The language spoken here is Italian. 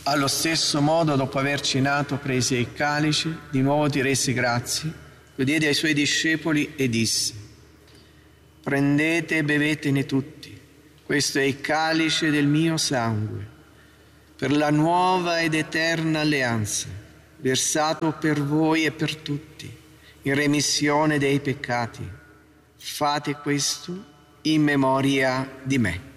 Allo stesso modo, dopo aver cenato, prese il calice, di nuovo ti rese grazie, lo diede ai suoi discepoli e disse: prendete e bevetene tutti, questo è il calice del mio sangue, per la nuova ed eterna alleanza, versato per voi e per tutti, in remissione dei peccati. Fate questo in memoria di me.